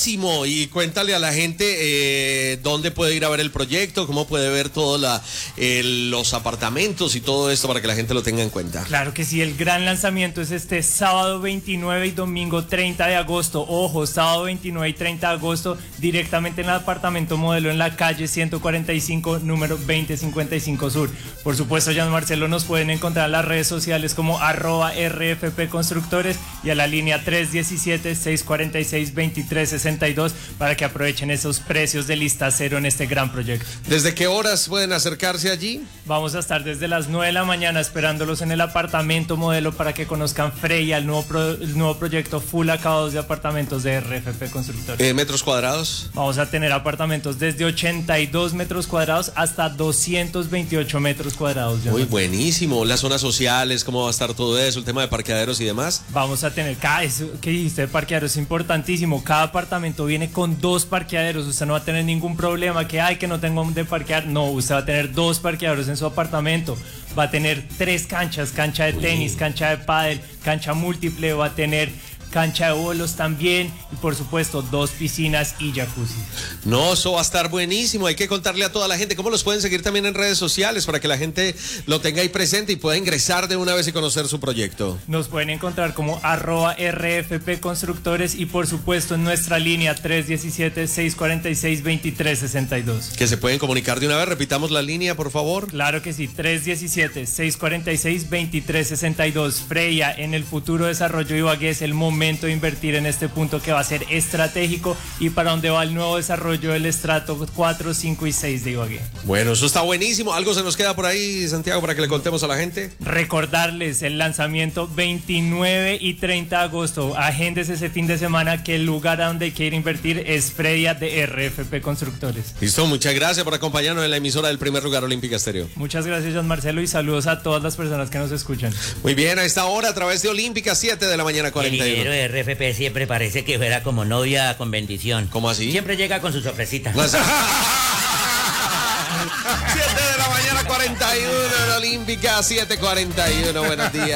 buenísimo. Y cuéntale a la gente dónde puede ir a ver el proyecto, cómo puede ver todos los apartamentos y todo esto para que la gente lo tenga en cuenta. Claro que sí, el gran lanzamiento es este sábado 29 y domingo 30 de agosto. Ojo, sábado 29 y 30 de agosto, directamente en el apartamento modelo en la calle 145, número 2055 Sur. Por supuesto, Jean Marcelo, nos pueden encontrar en las redes sociales como @RFP Constructores y a la línea 317-646-2362 para que aprovechen esos precios de lista cero en este gran proyecto. ¿Desde qué horas pueden acercarse allí? Vamos a estar desde las 9 de la mañana esperándolos en el apartamento modelo para que conozcan Freya, el nuevo proyecto full acabados de apartamentos de RFP Constructores. ¿Metros cuadrados? Vamos a tener apartamentos desde 82 metros cuadrados hasta 228 metros cuadrados. Muy buenísimo. Las zonas sociales, cómo va a estar todo eso, el tema de parqueaderos y demás. Vamos a tener, eso que dijiste de parqueaderos es importantísimo. Cada apartamento viene con 2 parqueaderos. Usted no va a tener ningún problema que no tengo donde parquear. No, usted va a tener 2 parqueaderos en su apartamento. Va a tener 3 canchas, cancha de tenis, cancha de pádel, cancha múltiple, va a tener cancha de bolos también y por supuesto 2 piscinas y jacuzzi. No, eso va a estar buenísimo. Hay que contarle a toda la gente cómo los pueden seguir también en redes sociales para que la gente lo tenga ahí presente y pueda ingresar de una vez y conocer su proyecto. Nos pueden encontrar como @RFP Constructores y por supuesto en nuestra línea 317-646-2362. Que se pueden comunicar de una vez. Repitamos la línea, por favor. Claro que sí, 317-646-2362. Freya, en el futuro desarrollo de Ibagué es el momento de invertir en este punto que va a ser estratégico y para donde va el nuevo desarrollo del estrato 4, 5 y 6 de Ibagué. Bueno, eso está buenísimo. ¿Algo se nos queda por ahí, Santiago, para que le contemos a la gente? Recordarles el lanzamiento 29 y 30 de agosto. Agéndese ese fin de semana que el lugar a donde quiere invertir es Freya de RFP Constructores. Listo, muchas gracias por acompañarnos en la emisora del Primer Lugar Olímpica Estéreo. Muchas gracias, Jean Marcelo, y saludos a todas las personas que nos escuchan. Muy bien, a esta hora a través de Olímpica, 7 de la mañana 41. El RFP siempre parece que fuera como novia con bendición. ¿Cómo así? Siempre llega con su sorpresita. 7 de la mañana 41 en Olímpica, 7:41. Buenos días.